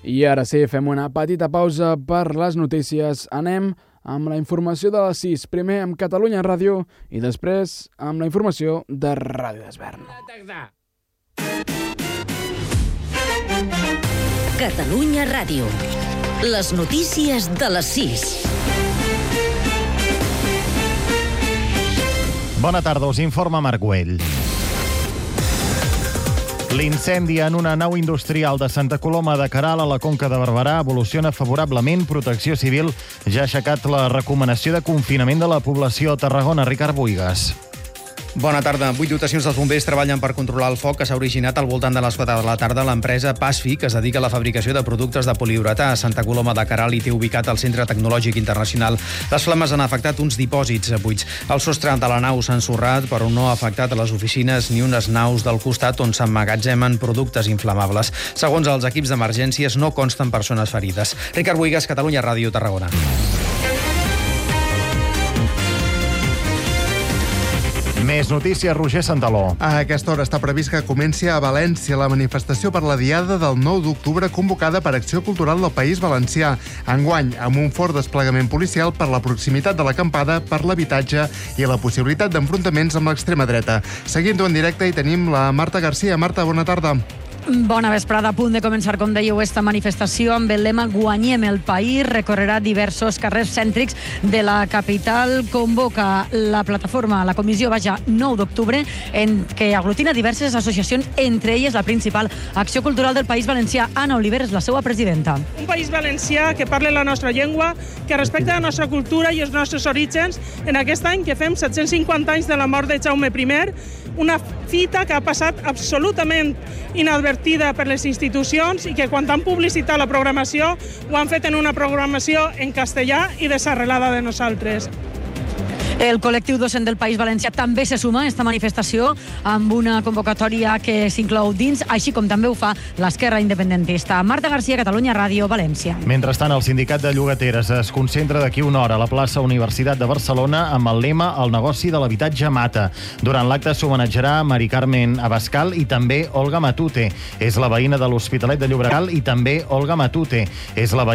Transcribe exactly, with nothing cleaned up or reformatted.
I ara sí, fem una petita pausa per les notícies. Anem amb la informació de les sis, primer amb Catalunya Ràdio i després amb la informació de Ràdio d'Esvern. Catalunya Ràdio. Les notícies de les sis. Bona tarda, us informa Marc Güell. L'incendi en una nau industrial de Santa Coloma de Queralt a la Conca de Barberà evoluciona favorablement. Protecció Civil ja ha aixecat la recomanació de confinament de la població a Tarragona. Ricard Buigas. Bona tarda. Vuit dotacions dels bombers treballen per controlar el foc que s'ha originat al voltant de les quatre de la tarda a l'empresa Pasfi, que es dedica a la fabricació de productes de poliuretà a Santa Coloma de Queralt i té ubicat al Centre Tecnològic Internacional. Les flames han afectat uns dipòsits buits. El sostre de la nau s'ha ensorrat, però no ha afectat a les oficines ni unes naus del costat on s'emmagatzemen productes inflamables. Segons els equips d'emergències, no consten persones ferides. Ricard Buigas, Catalunya Ràdio, Tarragona. Més notícies, Roger Santaló. A aquesta hora està previst que comenci a València la manifestació per la Diada del nou d'octubre convocada per Acció Cultural del País Valencià. Enguany, amb un fort desplegament policial per la proximitat de l'acampada, per l'habitatge i la possibilitat d'enfrontaments amb l'extrema dreta. Seguint-ho en directe hi tenim la Marta Garcia. Marta, bona tarda. Bona vesprada. A punt de començar, com dèieu, esta manifestació amb el lema Guanyem el país. Recorrerà diversos carrers cèntrics de la capital. Convoca la plataforma, la comissió, vaja, nou d'octubre, en què aglutina diverses associacions, entre elles la principal, Acció Cultural del País Valencià. Anna Oliveres, la seva presidenta. Un país valencià que parla la nostra llengua, que respecta la nostra cultura i els nostres orígens. En aquest any que fem set-cents cinquanta anys de la mort de Jaume primer, una fita que ha passat absolutament inadvertida per les institucions i que quan han publicitat la programació ho han fet en una programació en castellà i desarrelada de nosaltres. El col·lectiu docent del País Valencià també se suma a aquesta manifestació amb una convocatòria que s'inclou dins, així com també ho fa l'esquerra independentista. Marta Garcia, Catalunya Ràdio, València. Mentrestant, el sindicat de llogateres es concentra d'aquí una hora a la plaça Universitat de Barcelona amb el lema El negoci de l'habitatge mata. Durant l'acte s'homenatjarà Mari Carmen Abascal i també Olga Matute. És la veïna de l'Hospitalet de Llobregat i també Olga Matute. És la